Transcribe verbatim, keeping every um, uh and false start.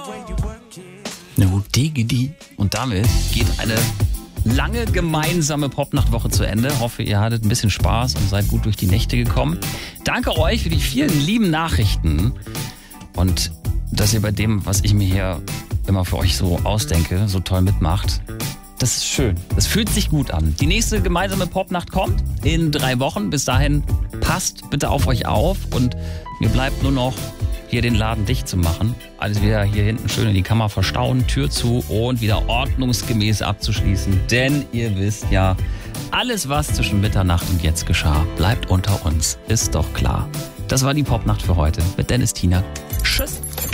No diggity. Und damit geht eine lange gemeinsame Popnachtwoche zu Ende. Hoffe, ihr hattet ein bisschen Spaß und seid gut durch die Nächte gekommen. Danke euch für die vielen lieben Nachrichten und dass ihr bei dem, was ich mir hier immer für euch so ausdenke, so toll mitmacht. Das ist schön. Das fühlt sich gut an. Die nächste gemeinsame Popnacht kommt in drei Wochen. Bis dahin passt bitte auf euch auf und mir bleibt nur noch hier den Laden dicht zu machen. Alles wieder hier hinten schön in die Kammer verstauen, Tür zu und wieder ordnungsgemäß abzuschließen. Denn ihr wisst ja, alles was zwischen Mitternacht und jetzt geschah, bleibt unter uns. Ist doch klar. Das war die Popnacht für heute mit Dennis Tinak. Tschüss.